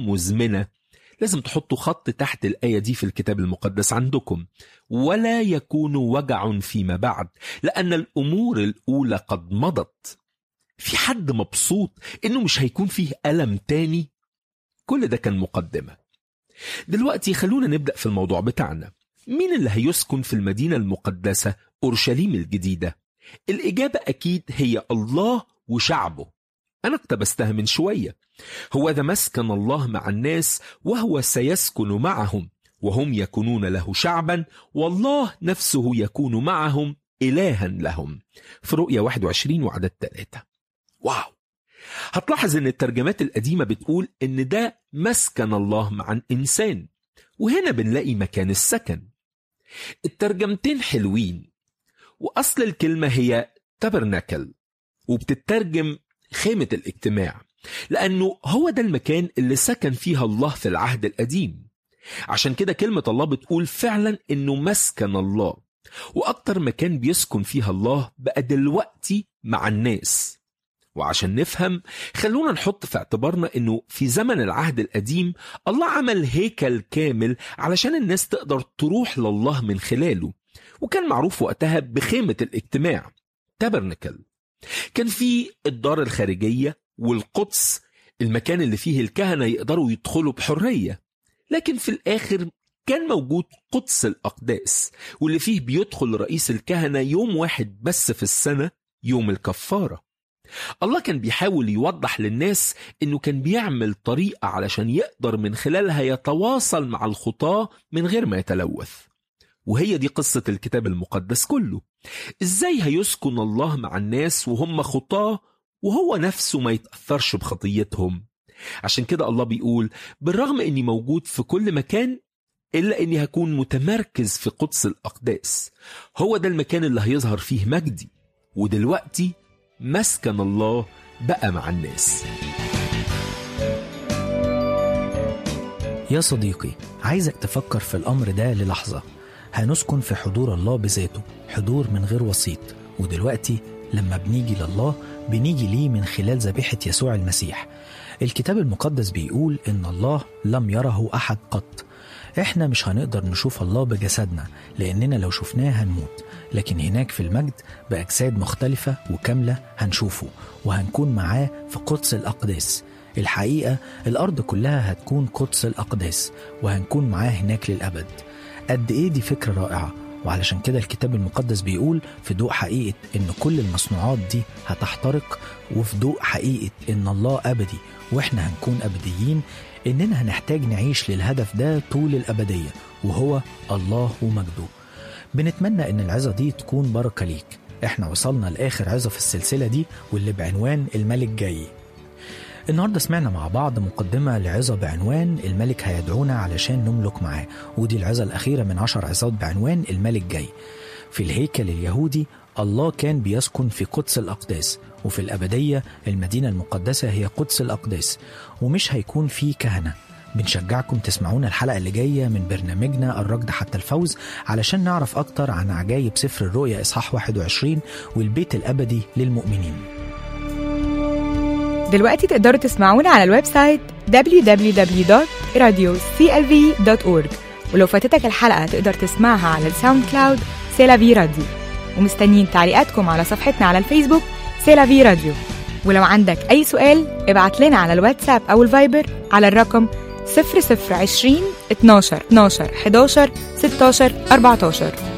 مزمنة. لازم تحطوا خط تحت الآية دي في الكتاب المقدس عندكم. ولا يكون وجع فيما بعد لأن الأمور الأولى قد مضت. في حد مبسوط إنه مش هيكون فيه ألم تاني؟ كل ده كان مقدمة. دلوقتي خلونا نبدأ في الموضوع بتاعنا. مين اللي هيسكن في المدينة المقدسة أورشليم الجديدة؟ الإجابة أكيد هي الله وشعبه. أنا اقتبستها من شوية. هو ذا مسكن الله مع الناس وهو سيسكن معهم وهم يكونون له شعبا والله نفسه يكون معهم إلها لهم. في رؤيا 21 وعدد 3. واو! هتلاحظ ان الترجمات القديمة بتقول ان ده مسكن الله مع الإنسان، وهنا بنلاقي مكان السكن. الترجمتين حلوين، وأصل الكلمة هي تابرناكل وبتترجم خيمة الاجتماع، لأنه هو ده المكان اللي سكن فيها الله في العهد القديم. عشان كده كلمة الله بتقول فعلا إنه مسكن الله، وأكتر مكان بيسكن فيها الله بقى دلوقتي مع الناس. وعشان نفهم خلونا نحط في اعتبارنا إنه في زمن العهد القديم الله عمل هيكل كامل علشان الناس تقدر تروح لله من خلاله، وكان معروف وقتها بخيمة الاجتماع تابرنكل. كان في الدار الخارجية والقدس، المكان اللي فيه الكهنة يقدروا يدخلوا بحرية. لكن في الآخر كان موجود قدس الأقداس، واللي فيه بيدخل رئيس الكهنة يوم واحد بس في السنة، يوم الكفارة. الله كان بيحاول يوضح للناس إنه كان بيعمل طريقة علشان يقدر من خلالها يتواصل مع الخطاة من غير ما يتلوث. وهي دي قصة الكتاب المقدس كله. إزاي هيسكن الله مع الناس وهم خطاة وهو نفسه ما يتأثرش بخطيتهم؟ عشان كده الله بيقول بالرغم إني موجود في كل مكان إلا إني هكون متمركز في قدس الأقداس. هو ده المكان اللي هيظهر فيه مجدي. ودلوقتي مسكن الله بقى مع الناس. يا صديقي، عايزك تفكر في الأمر ده للحظة. هنسكن في حضور الله بذاته، حضور من غير وسيط. ودلوقتي لما بنيجي لله بنيجي ليه من خلال ذبيحة يسوع المسيح. الكتاب المقدس بيقول إن الله لم يره أحد قط. إحنا مش هنقدر نشوف الله بجسدنا، لأننا لو شفناه هنموت، لكن هناك في المجد بأجساد مختلفة وكاملة هنشوفه وهنكون معاه في قدس الأقداس. الحقيقة الأرض كلها هتكون قدس الأقداس وهنكون معاه هناك للأبد. قد إيه دي فكرة رائعة! وعلشان كده الكتاب المقدس بيقول في ضوء حقيقة إن كل المصنوعات دي هتحترق، وفي ضوء حقيقة إن الله أبدي وإحنا هنكون أبديين، إننا هنحتاج نعيش للهدف ده طول الأبدية، وهو الله ومجده. بنتمنى إن العظة دي تكون بركة ليك. إحنا وصلنا لآخر عظة في السلسلة دي، واللي بعنوان الملك جاي. النهاردة سمعنا مع بعض مقدمة لعظة بعنوان الملك هيدعونا علشان نملك معاه، ودي العظة الأخيرة من 10 عظات بعنوان الملك جاي. في الهيكل اليهودي الله كان بيسكن في قدس الأقداس، وفي الأبدية المدينة المقدسة هي قدس الأقداس، ومش هيكون في كهنة. بنشجعكم تسمعونا الحلقة اللي جاية من برنامجنا الركض حتى الفوز علشان نعرف أكتر عن عجائب سفر الرؤيا إصحاح 21 والبيت الأبدي للمؤمنين. دلوقتي تقدروا تسمعونا على الويب سايت www.radioclv.org، ولو فاتتك الحلقة تقدر تسمعها على الساوند كلاود سيلافي راديو. ومستنيين تعليقاتكم على صفحتنا على الفيسبوك سيلافي راديو. ولو عندك أي سؤال ابعت لنا على الواتساب أو الفايبر على الرقم 0020 12 12 11 16 14.